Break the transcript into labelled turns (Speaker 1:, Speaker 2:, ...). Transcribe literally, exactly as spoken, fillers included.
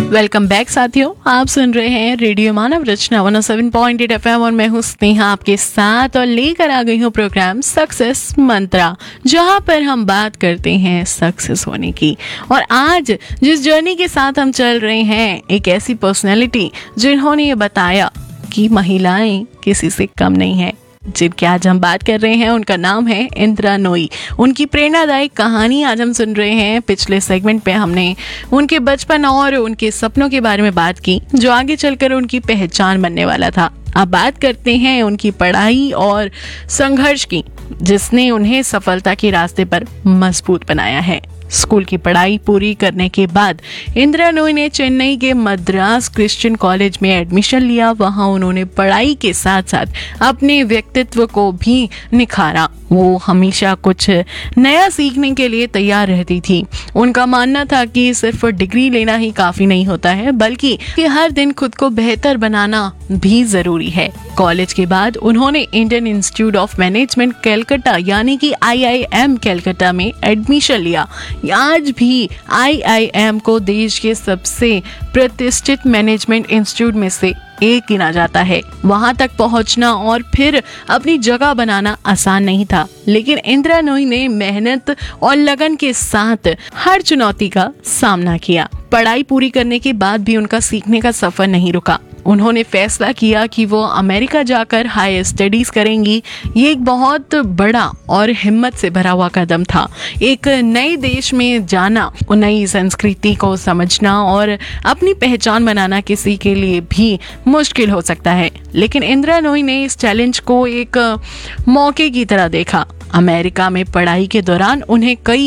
Speaker 1: Welcome back साथियों, आप सुन रहे हैं रेडियो मानव रचना एक सौ सात पॉइंट आठ एफएम और मैं हूँ स्नेहा आपके साथ और लेकर आ गई हूँ प्रोग्राम सक्सेस मंत्रा, जहाँ पर हम बात करते हैं सक्सेस होने की। और आज जिस जर्नी के साथ हम चल रहे हैं, एक ऐसी पर्सनैलिटी जिन्होंने ये बताया कि महिलाएं किसी से कम नहीं है, जिनकी आज हम बात कर रहे हैं, उनका नाम है इंदिरा नोई। उनकी प्रेरणादायक कहानी आज हम सुन रहे हैं। पिछले सेगमेंट पे हमने उनके बचपन और उनके सपनों के बारे में बात की, जो आगे चलकर उनकी पहचान बनने वाला था। अब बात करते हैं उनकी पढ़ाई और संघर्ष की, जिसने उन्हें सफलता के रास्ते पर मजबूत बनाया है। स्कूल की पढ़ाई पूरी करने के बाद इंदिरा नोई ने चेन्नई के मद्रास क्रिश्चियन कॉलेज में एडमिशन लिया। वहां उन्होंने पढ़ाई के साथ साथ अपने व्यक्तित्व को भी निखारा। वो हमेशा कुछ नया सीखने के लिए तैयार रहती थी। उनका मानना था कि सिर्फ डिग्री लेना ही काफी नहीं होता है, बल्कि कि हर दिन खुद को बेहतर बनाना भी जरूरी है। कॉलेज के बाद उन्होंने Indian institute of management Calcutta यानी कि आई आई एम कलकत्ता में एडमिशन लिया। आज भी आई आई एम को देश के सबसे प्रतिष्ठित मैनेजमेंट इंस्टीट्यूट में से एक गिना जाता है। वहां तक पहुंचना और फिर अपनी जगह बनाना आसान नहीं था, लेकिन इंदिरा नोई ने मेहनत और लगन के साथ हर चुनौती का सामना किया। पढ़ाई पूरी करने के बाद भी उनका सीखने का सफर नहीं रुका। उन्होंने फैसला किया कि वो अमेरिका जाकर हाई स्टडीज करेंगी। ये एक बहुत बड़ा और हिम्मत से भरा हुआ कदम था। एक नए देश में जाना, नई संस्कृति को समझना और अपनी पहचान बनाना किसी के लिए भी मुश्किल हो सकता है, लेकिन इंदिरा नोई ने इस चैलेंज को एक मौके की तरह देखा। अमेरिका में पढ़ाई के दौरान उन्हें कई